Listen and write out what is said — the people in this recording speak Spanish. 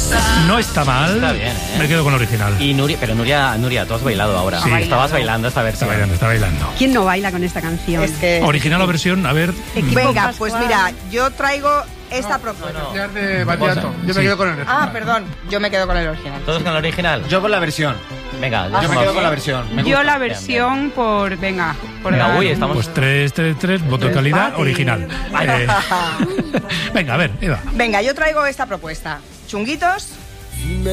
No está mal. Está bien, Me quedo con el original. Y Nuria, tú has bailado ahora. Sí. Estabas bailando esta versión. Está bailando. ¿Quién no baila con esta canción? Es que... Original o versión, a ver. Venga, pues mira, yo traigo esta propuesta. De Batiato. Yo me quedo con el original. Ah, perdón, yo me quedo con el original. ¿Todos con el original? Yo con la versión. Venga, Yo me quedo con la versión. Me Yo gusta. la versión por... Venga, por Venga, dar- uy, estamos... Pues 3, voto de calidad, Empate. original. Venga, a ver, Eva. Venga, yo traigo esta propuesta. Chunguitos.